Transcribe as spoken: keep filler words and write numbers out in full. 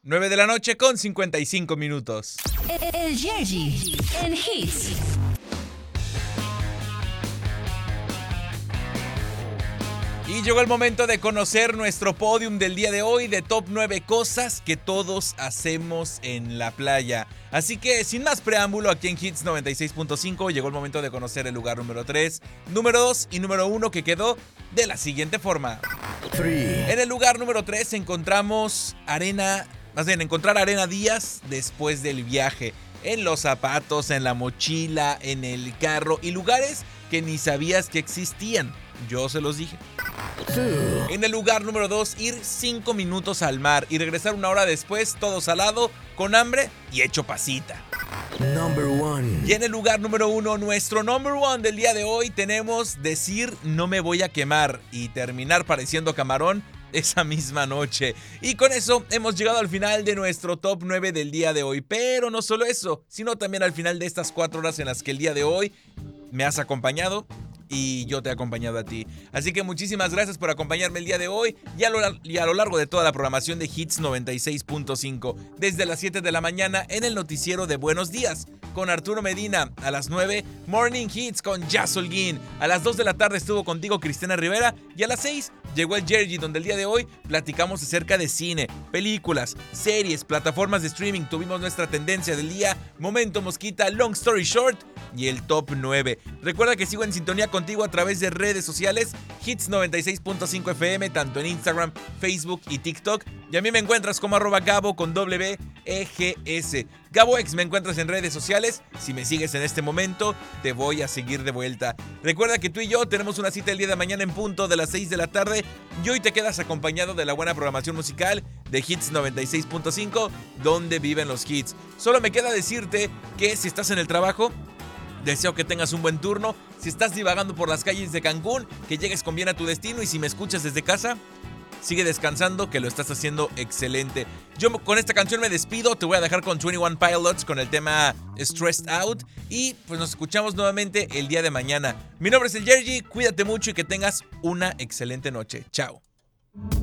nueve de la noche con cincuenta y cinco minutos. El Yerji en Hits. Y llegó el momento de conocer nuestro podium del día de hoy de top nueve cosas que todos hacemos en la playa. Así que sin más preámbulo, aquí en Hits noventa y seis punto cinco llegó el momento de conocer el lugar número tres, número dos y número uno, que quedó de la siguiente forma. tres. En el lugar número tres encontramos arena, más bien encontrar arena días después del viaje. En los zapatos, en la mochila, en el carro y lugares que ni sabías que existían. Yo se los dije. dos. En el lugar número dos, ir cinco minutos al mar y regresar una hora después, todo salado, con hambre y hecho pasita. Number one. Y en el lugar número uno, nuestro number one del día de hoy, tenemos decir no me voy a quemar y terminar pareciendo camarón esa misma noche. Y con eso hemos llegado al final de nuestro top nueve del día de hoy. Pero no solo eso, sino también al final de estas cuatro horas en las que el día de hoy me has acompañado y yo te he acompañado a ti. Así que muchísimas gracias por acompañarme el día de hoy y a lo, y a lo largo de toda la programación de Hits noventa y seis punto cinco. Desde las siete de la mañana en el noticiero de Buenos Días con Arturo Medina. A las nueve, Morning Hits con Jazz Holguín. A las dos de la tarde estuvo contigo Cristina Rivera. Y a las seis llegó el Yerji, donde el día de hoy platicamos acerca de cine, películas, series, plataformas de streaming. Tuvimos nuestra tendencia del día, Momento Mosquita, Long Story Short y el top nueve. Recuerda que sigo en sintonía contigo a través de redes sociales, Hits noventa y seis punto cinco F M, tanto en Instagram, Facebook y TikTok. Y a mí me encuentras como arroba Gabo con W E G S. GaboX me encuentras en redes sociales. Si me sigues en este momento, te voy a seguir de vuelta. Recuerda que tú y yo tenemos una cita el día de mañana en punto de las seis de la tarde. Y hoy te quedas acompañado de la buena programación musical de Hits noventa y seis punto cinco, donde viven los hits. Solo me queda decirte que si estás en el trabajo, deseo que tengas un buen turno. Si estás divagando por las calles de Cancún, que llegues con bien a tu destino. Y si me escuchas desde casa, sigue descansando, que lo estás haciendo excelente. Yo con esta canción me despido. Te voy a dejar con veintiuno Pilots con el tema Stressed Out. Y pues nos escuchamos nuevamente el día de mañana. Mi nombre es el Yerji. Cuídate mucho y que tengas una excelente noche. Chao.